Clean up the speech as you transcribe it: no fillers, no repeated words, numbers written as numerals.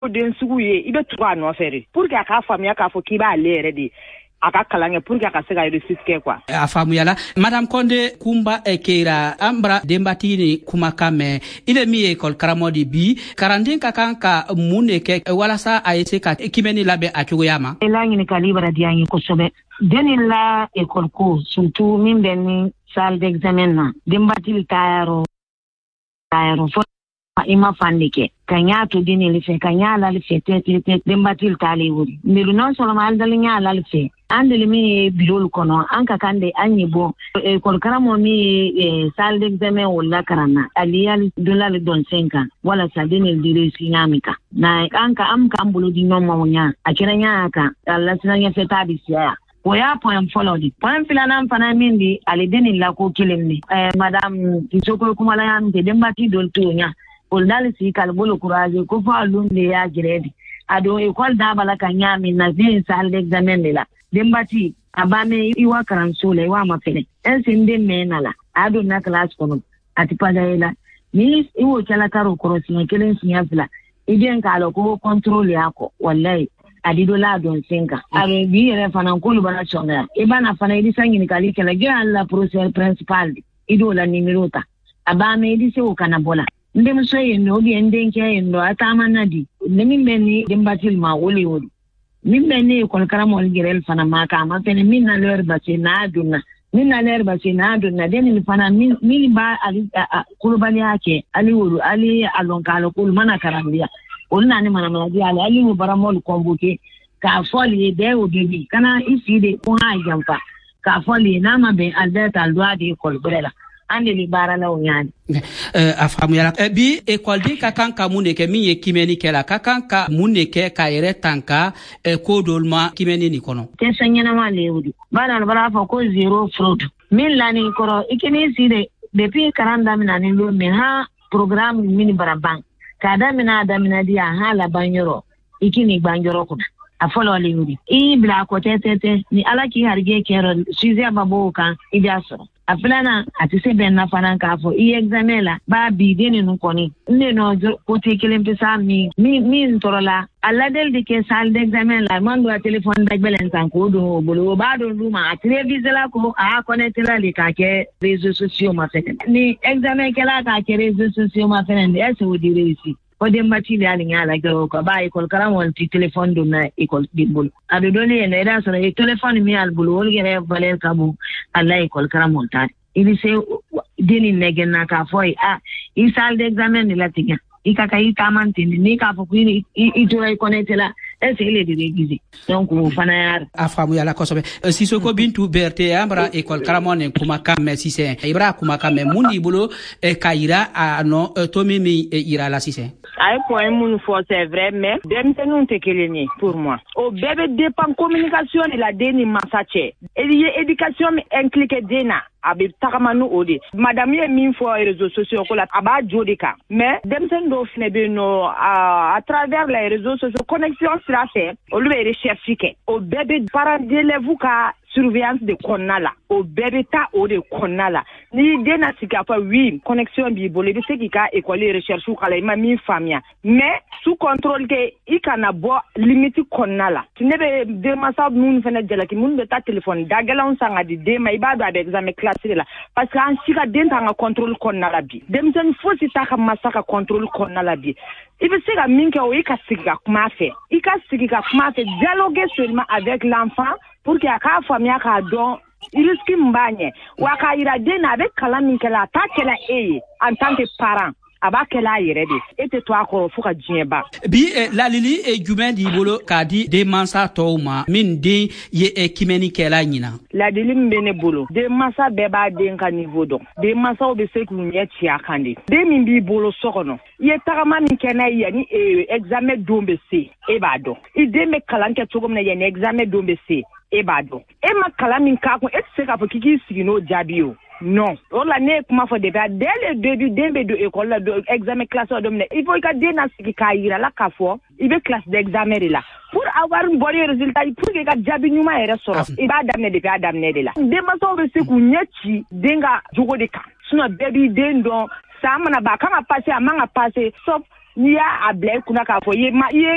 den sugu ye ibe tuwa no fere pour que aka famia ka fo ki ba lere di aka kalange pour que aka se ga réussir quoi afamu yala madame Konde Kumba Ekera ambra dembatini kumakame ile mi école karamodi bi karandin ka kanka muneke wala sa ayese ka kimeni labe achoyama elangi ni kalibra diangi ko sobe denilla école ko surtout min benni salle d'examen na dembatil tayaro fo ima fandike kanya to dini le fe kanya la le fe tete dembatil tali wuri miru non solo mal dalinya la le fe andele mi birol kono anka kande anyibo école karamo mi salle d'examen wala karana aliyal dollar don 5 wala sa dini dire sinamika na anka am kambulo di no mawnya akiranya aka Allah sinanya feta bisiya Oya point follow di point filana mfana mindi alideni la ko kilimni madame Kisoko kumala yam de dembati dol tonya oldali si kalbolo courage ko fa lunde ya giredi ado école da bala kanyami na zin salle d'examen de la dembati abame iwa karansole wa mafele ensinde menala ado na class kono atipada ni iwo kala karo korosi kelen sinyafla ijen kalo ko control yako wallahi adidola don senga aro bi yere fana ko lu bana chonga e bana fana idi sangi ni kali kala gira la procès principal idola nimirota abame idi se o kana bola ndem so yendo bi endenke yendo atamana di nemi meni dembatil ma woli woli min meni ko karamol girel fana maka ma pene min na ler basi na aduna min na ler basi na aduna den ni fana min ba ali kulubali yake ali wulu ali alonkalo kul mana karambia olna ni mana di ali mu baramol kombuke ka foli de obibi kana iside ko ha jampa ka foli na ma be aldata alwa de kolbrela ande li barala onyani afamu yala bi école di kakanka muneke mi ye kimeni kela kakanka muneke ka yere tanka ko dolma kimeni ni kono te sanyana ma lewudi bana bara fa ko zero fraud min lani koro ikini side depuis 40 mina ni lo me ha programme mini barabang kada mina dia hala banyoro ikini banjoro kuna afolo lewudi I bla ko tete ni alaki harge kero suze baboka ijaso afilana atise benna fanan kafo examen la ba bi deni nu koni ne no ko te kelen pesa mi ntorola alla del de ke salle d'examen la mando a téléphone da belen tan ko do bolo ba do luma atire visela ko a connecter la le ka ke réseaux sociaux ma fait ni examen ke la ka ke réseaux sociaux ma fait ne est wo dire ici o de mati le alinya la garo ko ba école karamol ti téléphone do na école dimbol ado doni ne da so e téléphone mi al bolo wol gere valer kabu alla école karamol ta il se deni negena ka foi i salle d'examen la tiga ikaka itamantini ni ka fo ni itura connecter la ese ile diregize donc fana yar afamu yala kosobe Sisoko Bintu Berté ambra école karamone kuma kame sise ibra kuma kame mundi bolo kaira ano tomimi ira la sise ay point mun fo c'est vrai mais dem tenun te keleni pour moi au bébé dépend communication et la deni masache et éducation impliqué dena abi takamanu odi madame ye min fo réseaux sociaux ko la aba jodika mais dem sen do fine be no à travers les réseaux sociaux connexion sera fait au lieu de recherche ke au bébé parents d'élèves ka surveillance de konala au bébé ta o de konala ni dena sika fa oui connexion bi bolé de ce qui ka école recherche ko la mi famia mais sous contrôle ke ikana bo limite konala tinebe de masab nun fene jelaki mun be ta téléphone dagala on sanga di de may ba do avec examen classé là parce que en sika denta nga contrôle konala bi dem sen fosi ta ka masaka contrôle konala bi ibe sika minke o ikasika kuma fait dialoguer seulement avec l'enfant pour que aka famia ka don risque mbanye waka ira dena avec kalami kala ta kala en tant que parent abakela yerede ete to akoro fuka jieba bi la lili jumen di bolo kadi de mansa tawma min de ye kimeni kela nyina la lili mbene bolo de mansa beba de nka niveau don de mansa obe se ku nyeti akande de min bi bolo sokono ye tagama min kena ye ni examen dombe se e ba do ide me kalanke togom na ye ni examen dombe se e ba do e ma kalamin ka ko et se ka fo kiki sigino jabio non on la ne kuma fo dès le début dembe de école la examen classe domine il faut que dena siki kaira la ka fo ibe classe d'examen là pour avoir un bon résultat pour que ga jabi nyuma ere soro iba damne de la de ma so be siku nyeti denga jogo de ka sino baby dendo sama na ba kama passer amanga passer sauf ni ya a blé kuna ka fo ye